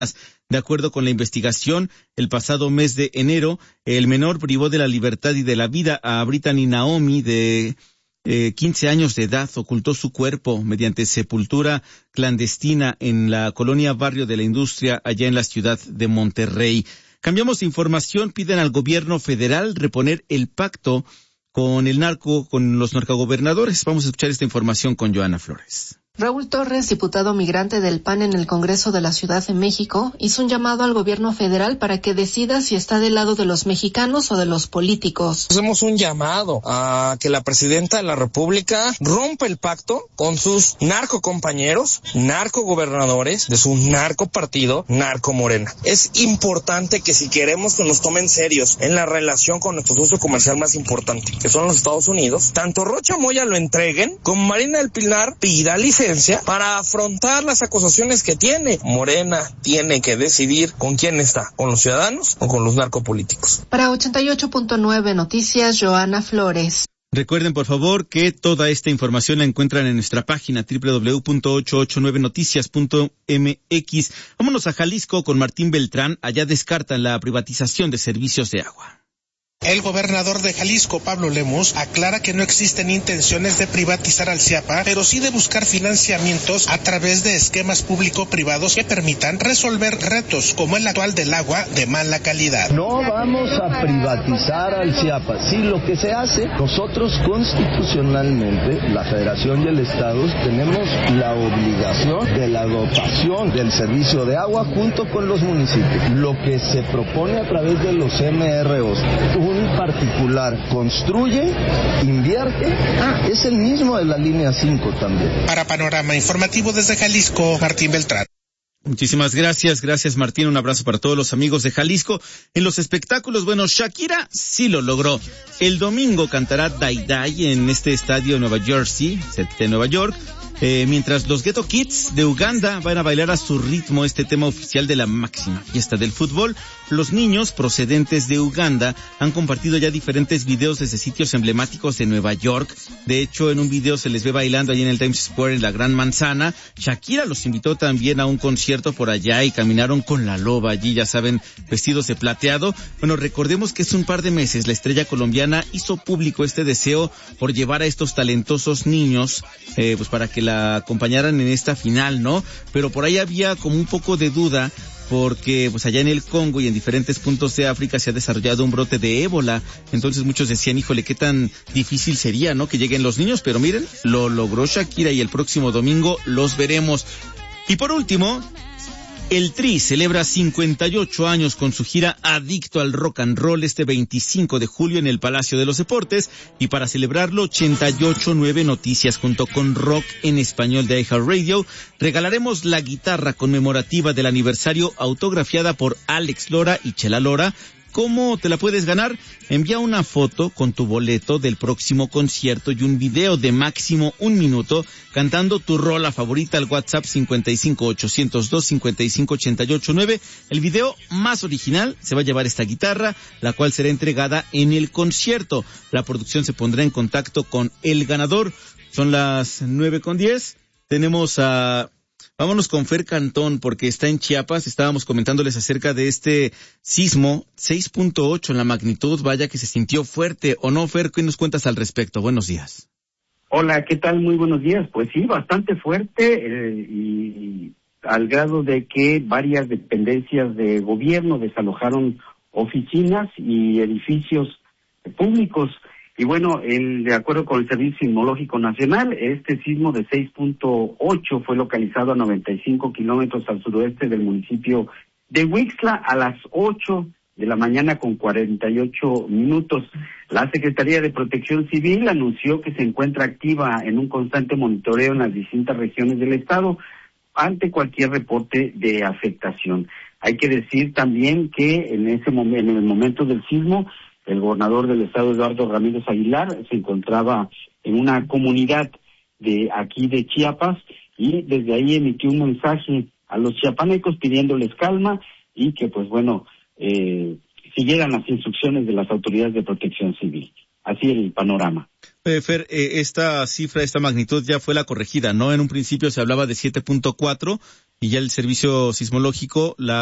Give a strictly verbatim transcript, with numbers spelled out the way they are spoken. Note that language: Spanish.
De acuerdo con la investigación, el pasado mes de enero, el menor privó de la libertad y de la vida a Brittany Naomi, de eh, quince años de edad, ocultó su cuerpo mediante sepultura clandestina en la colonia Barrio de la Industria, allá en la ciudad de Monterrey. Cambiamos de información, piden al gobierno federal reponer el pacto con el narco, con los narcogobernadores. Vamos a escuchar esta información con Joana Flores. Raúl Torres, diputado migrante del P A N en el Congreso de la Ciudad de México, hizo un llamado al gobierno federal para que decida si está del lado de los mexicanos o de los políticos. Hacemos un llamado a que la presidenta de la República rompa el pacto con sus narcocompañeros, narcogobernadores de su narcopartido, Narco Morena. Es importante que si queremos que nos tomen serios en la relación con nuestro socio comercial más importante, que son los Estados Unidos, tanto Rocha Moya lo entreguen, como Marina del Pilar pida licencia para afrontar las acusaciones que tiene. Morena tiene que decidir con quién está, con los ciudadanos o con los narcopolíticos. Para ochenta y ocho punto nueve Noticias, Joana Flores. Recuerden, por favor, que toda esta información la encuentran en nuestra página doble u doble u doble u punto ochocientos ochenta y nueve noticias punto m x. Vámonos a Jalisco con Martín Beltrán. Allá descartan la privatización de servicios de agua. El gobernador de Jalisco, Pablo Lemus, aclara que no existen intenciones de privatizar al CIAPA, pero sí de buscar financiamientos a través de esquemas público-privados que permitan resolver retos como el actual del agua de mala calidad. No vamos a privatizar al CIAPA. Sí, lo que se hace, nosotros constitucionalmente, la Federación y el Estado, tenemos la obligación de la dotación del servicio de agua junto con los municipios. Lo que se propone a través de los M R Os, un particular construye, invierte, ah, es el mismo de la línea cinco también. Para Panorama Informativo desde Jalisco, Martín Beltrán. Muchísimas gracias, gracias Martín, un abrazo para todos los amigos de Jalisco. En los espectáculos, bueno, Shakira sí lo logró. El domingo cantará Die Die en este estadio de Nueva Jersey, de Nueva York. Eh, mientras los Ghetto Kids de Uganda van a bailar a su ritmo este tema oficial de la máxima fiesta del fútbol, los niños procedentes de Uganda han compartido ya diferentes videos desde sitios emblemáticos de Nueva York. De hecho, en un video se les ve bailando allí en el Times Square en la Gran Manzana. Shakira los invitó también a un concierto por allá y caminaron con la loba allí, ya saben, vestidos de plateado. Bueno, recordemos que hace un par de meses la estrella colombiana hizo público este deseo por llevar a estos talentosos niños, eh, pues para que la acompañaran en esta final, ¿no? Pero por ahí había como un poco de duda porque pues allá en el Congo y en diferentes puntos de África se ha desarrollado un brote de ébola. Entonces muchos decían, híjole, qué tan difícil sería, ¿no? Que lleguen los niños, pero miren, lo logró Shakira y el próximo domingo los veremos. Y por último, el Tri celebra cincuenta y ocho años con su gira Adicto al Rock and Roll este veinticinco de julio en el Palacio de los Deportes, y para celebrarlo ochenta y ocho punto nueve Noticias junto con Rock en Español de iHeartRadio regalaremos la guitarra conmemorativa del aniversario autografiada por Alex Lora y Chela Lora. ¿Cómo te la puedes ganar? Envía una foto con tu boleto del próximo concierto y un video de máximo un minuto cantando tu rola favorita al WhatsApp cincuenta y cinco ochocientos dos cincuenta y cinco ochenta y ocho nueve. El video más original se va a llevar esta guitarra, la cual será entregada en el concierto. La producción se pondrá en contacto con el ganador. Son las nueve con diez. Tenemos a... Vámonos con Fer Cantón, porque está en Chiapas. Estábamos comentándoles acerca de este sismo, seis punto ocho en la magnitud. Vaya que se sintió fuerte, ¿o no, Fer? ¿Qué nos cuentas al respecto? Buenos días. Hola, ¿qué tal? Muy buenos días. Pues sí, bastante fuerte eh, y, y al grado de que varias dependencias de gobierno desalojaron oficinas y edificios públicos. Y bueno, el, de acuerdo con el Servicio Sismológico Nacional, este sismo de seis punto ocho fue localizado a noventa y cinco kilómetros al suroeste del municipio de Huixtla a las ocho de la mañana con cuarenta y ocho minutos. La Secretaría de Protección Civil anunció que se encuentra activa en un constante monitoreo en las distintas regiones del estado ante cualquier reporte de afectación. Hay que decir también que en ese momento, en el momento del sismo, el gobernador del estado, Eduardo Ramírez Aguilar, se encontraba en una comunidad de aquí de Chiapas y desde ahí emitió un mensaje a los chiapanecos pidiéndoles calma y que, pues bueno, eh, siguieran las instrucciones de las autoridades de protección civil. Así el panorama. Eh, Fer, eh, esta cifra, esta magnitud ya fue la corregida, ¿no? En un principio se hablaba de siete punto cuatro y ya el servicio sismológico la